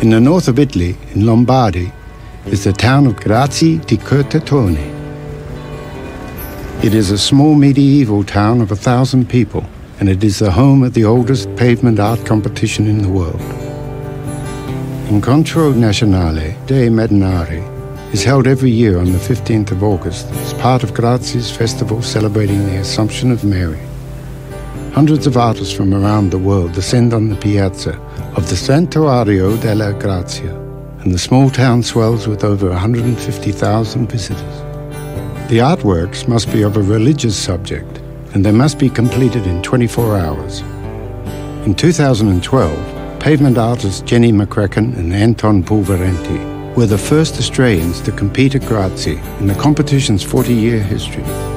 In the north of Italy, in Lombardy, is the town of Grazi di Curtatone. It is a small medieval town of 1,000 people, and it is the home of the oldest pavement art competition in the world. Incontro Nazionale dei Medinari is held every year on the 15th of August as part of Grazi's festival celebrating the Assumption of Mary. Hundreds of artists from around the world descend on the piazza of the Santuario della Grazia, and the small town swells with over 150,000 visitors. The artworks must be of a religious subject, and they must be completed in 24 hours. In 2012, pavement artists Jenny McCracken and Anton Pulverenti were the first Australians to compete at Grazi in the competition's 40-year history.